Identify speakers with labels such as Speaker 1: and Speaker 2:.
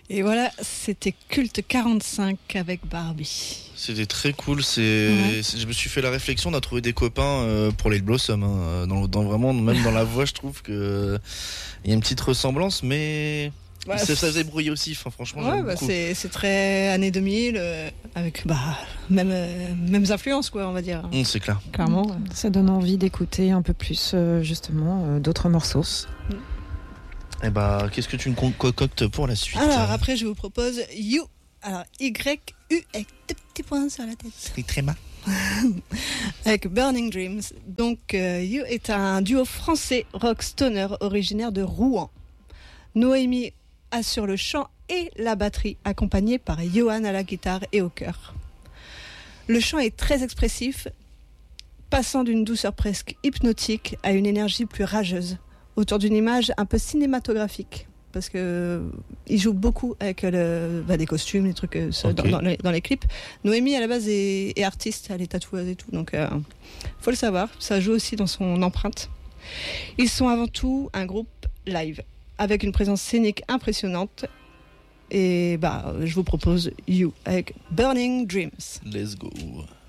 Speaker 1: Et voilà, c'était Culte 45 avec Barbie.
Speaker 2: C'était très cool.
Speaker 1: Ouais.
Speaker 2: Je me suis fait la réflexion, on a trouvé des copains pour les Blossom. Hein. Vraiment, même dans la voix, je trouve que il y a une petite ressemblance, mais
Speaker 1: Ouais,
Speaker 2: ça faisait brouiller aussi. Enfin, franchement,
Speaker 1: ouais,
Speaker 2: j'aime
Speaker 1: bah
Speaker 2: beaucoup.
Speaker 1: c'est très années 2000, avec mêmes influences, quoi, on va dire.
Speaker 2: C'est clair.
Speaker 1: Clairement.
Speaker 3: Ça donne envie d'écouter un peu plus, justement, d'autres morceaux.
Speaker 2: Et bah, qu'est-ce que tu me concoctes pour la suite?
Speaker 1: Alors, après, je vous propose You. Alors, Y-U avec deux petits points sur la tête.
Speaker 2: C'est très mal.
Speaker 1: Avec Burning Dreams. Donc, You est un duo français rock stoner originaire de Rouen. Noémie assure le chant et la batterie, accompagnée par Johan à la guitare et au chœur. Le chant est très expressif, passant d'une douceur presque hypnotique à une énergie plus rageuse, autour d'une image un peu cinématographique. Parce que il joue beaucoup avec des costumes, des trucs
Speaker 2: Okay.
Speaker 1: dans les clips. Noémie, à la base, est artiste, elle est tatoueuse et tout, donc faut le savoir. Ça joue aussi dans son empreinte. Ils sont avant tout un groupe live, avec une présence scénique impressionnante. Et je vous propose You avec Burning Dreams.
Speaker 2: Let's go.